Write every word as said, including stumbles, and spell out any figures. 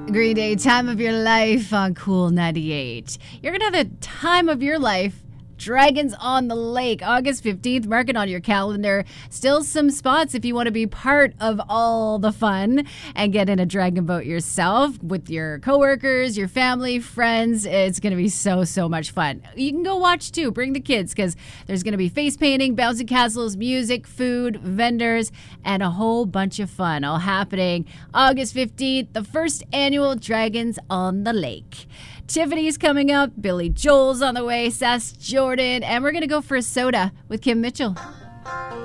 Green Day, Time of Your Life on Cool ninety-eight. You're going to have the time of your life. Dragons on the Lake, August fifteenth. Mark it on your calendar. Still some spots if you want to be part of all the fun and get in a dragon boat yourself with your coworkers, your family, friends. It's going to be so, so much fun. You can go watch too. Bring the kids because there's going to be face painting, bouncing castles, music, food, vendors, and a whole bunch of fun all happening August fifteenth, the first annual Dragons on the Lake. Tiffany's coming up, Billy Joel's on the way, Sass Jordan, and we're going to go for a soda with Kim Mitchell.